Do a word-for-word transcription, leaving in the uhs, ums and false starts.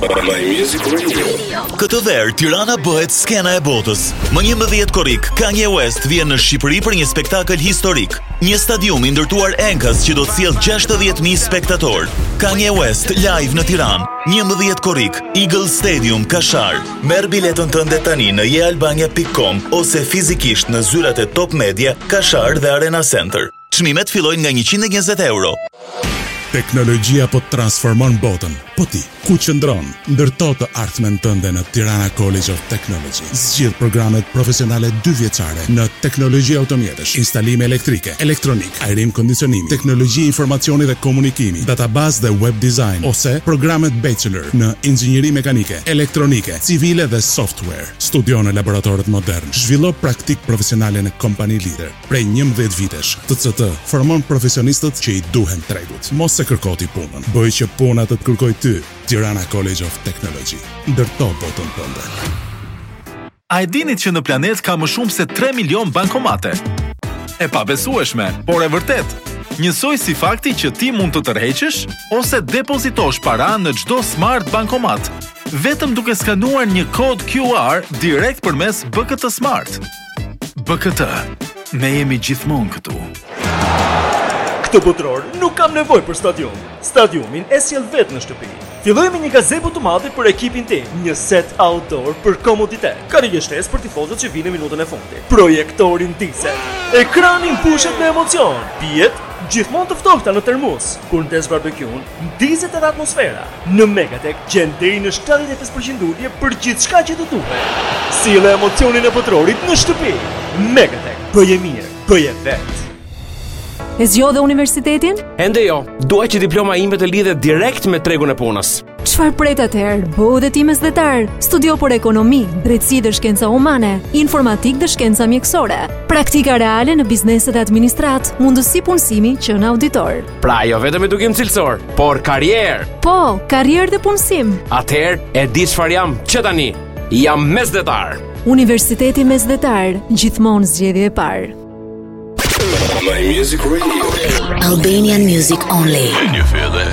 My Music Radio. Këtë verë, Tirana bëhet skena e botës. Më njëmbëdhjetë korrik, Kanye West vjen në Shqipëri për një spektakël historik. Një stadium i ndërtuar Enkas që do të sjellë gjashtëdhjetë mijë spektatorë. Kanye West live në Tiranë, njëmbëdhjetë korrik, Eagle Stadium, Kashar. Merr biletën tënde tani në jealbania pikë com ose fizikisht në zyrat e Top Media, Kashar dhe Arena Center. Çmimet fillojnë nga njëqind e njëzet euro. Teknologjia po të transformon botën. Po ti, ku qëndron? Ndërto të ardhmen tënde në Tirana College of Technology. Zgjidh programet profesionale dy vjeçare në teknologji automjetësh, instalime elektrike, elektronik, ajrim kondicionimi, teknologji informacioni dhe komunikimi, database dhe web design, ose programet bachelor në inxhinieri mekanike, elektronike, civile dhe software. Studio në laboratorët modern. Zhvillo praktik profesionale në kompani lider. Prej njëmbëdhjetë vitesh, T C T formon profesionistët që i duhen tregut. Mos se kërkoti punën. Bëj që puna të të kërkoj ty. Tirana College of Technology. Ndërto botën tënde. A e dinit që në planet ka më shumë se tre milion bankomate? E pabesueshme, por e vërtet. Njësoj si fakti që ti mund të tërheqësh ose depozitosh para në çdo smart bankomat, vetëm duke skanuar një kod Q R direkt përmes B K T Smart. B K T, ne jemi gjithmonë këtu. Këtë botror nuk kam nevojë për stadium. Stadiumin e sjell vetë në shtëpi. Filloj me një gazebo të madhe për ekipin tim, një set outdoor për komoditet, karrige shtesë për tifozët që vinë në minutën e fundit, projektorin diesel, ekranin pushet me emocion, pijet gjithmonë të ftohta në termos, kur ndes barbekun, ndizet edhe atmosfera. Në Megatech gjen deri në shtatëdhjetë e pesë përqind ulje për gjithçka që të duhet. Sille emocionin e botrorit në shtëpi. Megatech, bëje mirë, bëje vetë. E zgjodhe universitetin? Ende jo, dua që diploma ime të lidhet direkt me tregun e punës. Çfarë pret atëherë? Bëu dhe ti mesdhetar. Studio për ekonomi, drejtësi dhe shkenca humane, informatik dhe shkenca mjekësore, praktika reale në bizneset e administrat, mundësi punësimi që në auditor. Pra jo vetëm edukim cilësor, por karrierë. Po, karrierë dhe punësim. Atëherë e di çfarë jam që tani. Jam mesdhetar. Universiteti Mesdhetar, gjithmonë zgjedhje e parë. My Music Radio. Albanian music only. Can you feel it?